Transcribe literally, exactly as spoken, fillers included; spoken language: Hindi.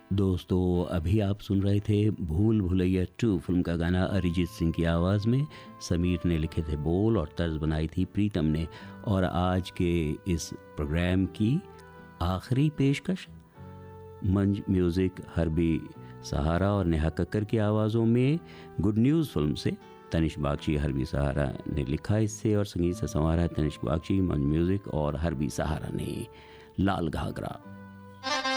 दोस्तों, अभी आप सुन रहे थे भूल भुलैया टू फिल्म का गाना अरिजीत सिंह की आवाज़ में। समीर ने लिखे थे बोल और तर्ज बनाई थी प्रीतम ने। और आज के इस प्रोग्राम की आखिरी पेशकश मंज म्यूज़िक हरबी सहारा और नेहा कक्कर की आवाज़ों में गुड न्यूज़ फिल्म से तनिष्क बागची हरबी सहारा ने लिखा इससे और संगीत से संवारा तनिष्क बागची, मंज म्यूज़िक और हरबी सहारा ने। लाल घाघरा।